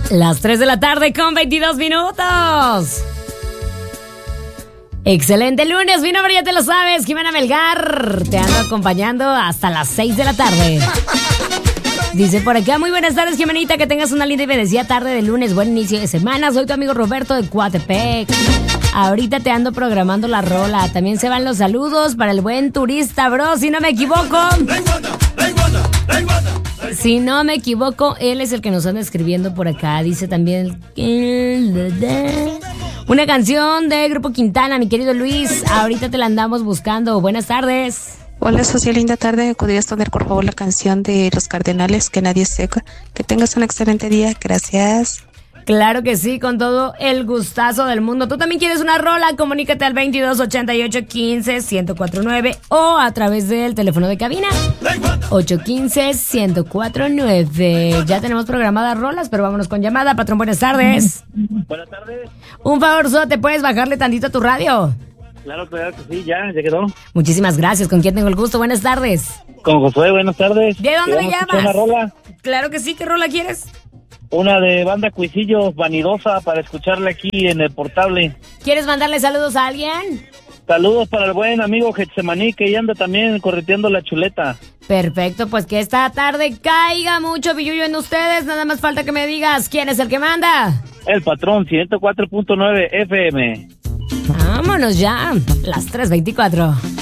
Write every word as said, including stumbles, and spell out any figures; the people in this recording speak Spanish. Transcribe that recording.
Las tres de la tarde con veintidós minutos. Excelente lunes, mi nombre ya te lo sabes, Jimena Melgar. Te ando acompañando hasta las seis de la tarde. Dice por acá, muy buenas tardes, Jimenita, que tengas una linda y bendecida tarde de lunes, buen inicio de semana. Soy tu amigo Roberto de Coatepec. Ahorita te ando programando la rola. También se van los saludos para el buen turista, bro, si no me equivoco. Si no me equivoco, él es el que nos anda escribiendo por acá. Dice también una canción de Grupo Quintana, mi querido Luis. Ahorita te la andamos buscando. Buenas tardes. Hola, socia, linda tarde. ¿Podrías poner por favor la canción de Los Cardenales, Que Nadie Seca? Que tengas un excelente día. Gracias. Claro que sí, con todo el gustazo del mundo. ¿Tú también quieres una rola? Comunícate al veintidós ochenta y ocho quince ciento cuarenta y nueve o a través del teléfono de cabina ocho uno cinco ciento cuarenta y nueve. Ya tenemos programadas rolas, pero vámonos con llamada. Patrón, buenas tardes. Buenas tardes. Un favor, ¿so te puedes bajarle tantito a tu radio? Claro, claro que sí, ya, ya quedó. Muchísimas gracias. ¿Con quién tengo el gusto? Buenas tardes. Con Josué, buenas tardes. ¿De dónde me llamas? Una rola. Claro que sí, ¿qué rola quieres? Una de Banda Cuisillos, Vanidosa, para escucharla aquí en el portable. ¿Quieres mandarle saludos a alguien? Saludos para el buen amigo Getsemaní, que ya anda también correteando la chuleta. Perfecto, pues que esta tarde caiga mucho billuyo en ustedes. Nada más falta que me digas quién es el que manda. El patrón, ciento cuatro punto nueve F M. Vámonos ya, las tres veinticuatro.